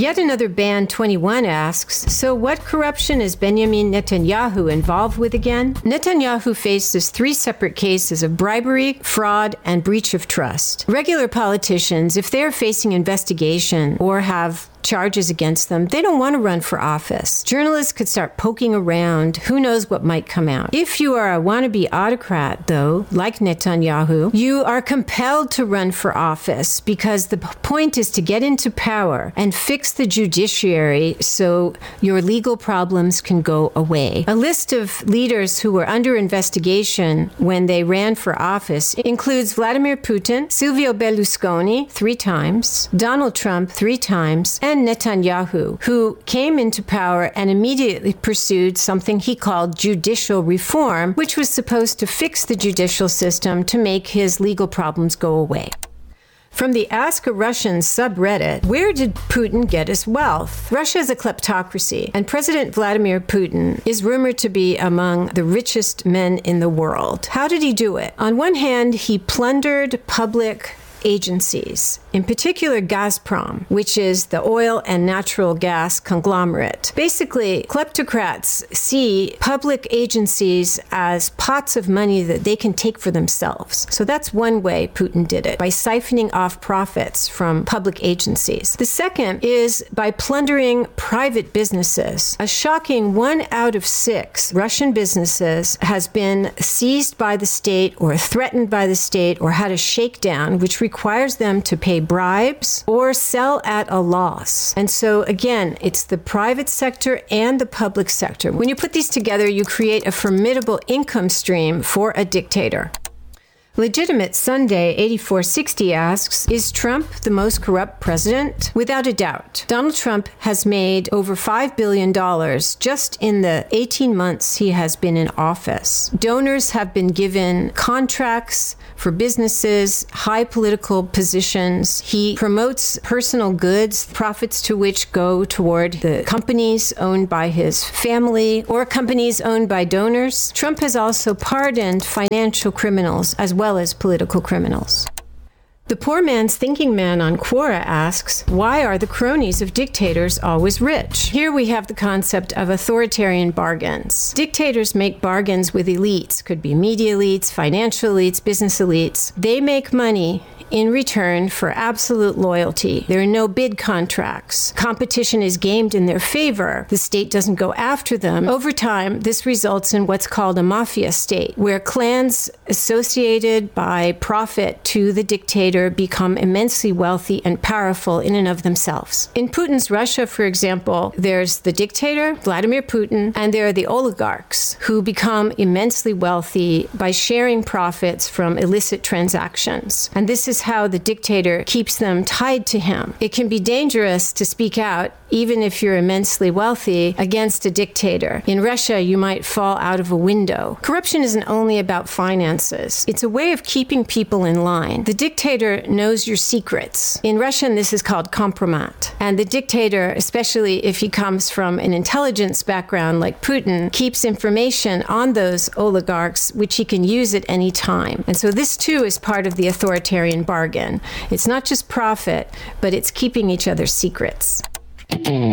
Yet another Band 21 asks, so what corruption is Benjamin Netanyahu involved with again? Netanyahu faces 3 separate cases of bribery, fraud, and breach of trust. Regular politicians, if they're facing investigation or have charges against them, they don't want to run for office. Journalists could start poking around. Who knows what might come out? If you are a wannabe autocrat, though, like Netanyahu, you are compelled to run for office because the point is to get into power and fix the judiciary so your legal problems can go away. A list of leaders who were under investigation when they ran for office includes Vladimir Putin, Silvio Berlusconi 3 times, Donald Trump 3 times, and Netanyahu, who came into power and immediately pursued something he called judicial reform, which was supposed to fix the judicial system to make his legal problems go away. From the Ask a Russian subreddit, where did Putin get his wealth? Russia is a kleptocracy, and President Vladimir Putin is rumored to be among the richest men in the world. How did he do it? On one hand, he plundered public agencies, in particular Gazprom, which is the oil and natural gas conglomerate. Basically, kleptocrats see public agencies as pots of money that they can take for themselves. So that's one way Putin did it, by siphoning off profits from public agencies. The second is by plundering private businesses. A shocking 1 out of 6 Russian businesses has been seized by the state or threatened by the state or had a shakedown, which requires them to pay bribes or sell at a loss. And so, again, it's the private sector and the public sector. When you put these together, you create a formidable income stream for a dictator. Legitimate Sunday 8460 asks, is Trump the most corrupt president? Without a doubt. Donald Trump has made over $5 billion just in the 18 months he has been in office. Donors have been given contracts for businesses, high political positions. He promotes personal goods, profits to which go toward the companies owned by his family or companies owned by donors. Trump has also pardoned financial criminals as well as political criminals. The Poor Man's Thinking Man on Quora asks, why are the cronies of dictators always rich? Here we have the concept of authoritarian bargains. Dictators make bargains with elites, could be media elites, financial elites, business elites. They make money in return for absolute loyalty. There are no bid contracts. Competition is gamed in their favor. The state doesn't go after them. Over time, this results in what's called a mafia state, where clans associated by profit to the dictator become immensely wealthy and powerful in and of themselves. In Putin's Russia, for example, there's the dictator, Vladimir Putin, and there are the oligarchs who become immensely wealthy by sharing profits from illicit transactions. And this is how the dictator keeps them tied to him. It can be dangerous to speak out, even if you're immensely wealthy, against a dictator. In Russia, you might fall out of a window. Corruption isn't only about finances. It's a way of keeping people in line. The dictator knows your secrets. In Russian, this is called kompromat. And the dictator, especially if he comes from an intelligence background like Putin, keeps information on those oligarchs, which he can use at any time. And so this, too, is part of the authoritarian bargain. It's not just profit, but it's keeping each other's secrets.